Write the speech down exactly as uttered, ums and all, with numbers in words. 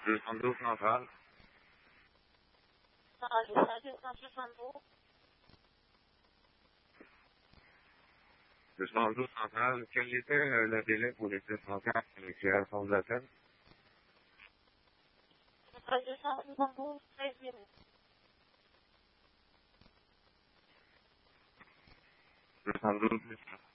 deux cent douze centrale. deux cent soixante-douze. deux cent douze centrale. Quel était euh, le délai pour les tests bancaires et l'expiration de l'appel? deux cent soixante-douze, treize minutes. deux cent douze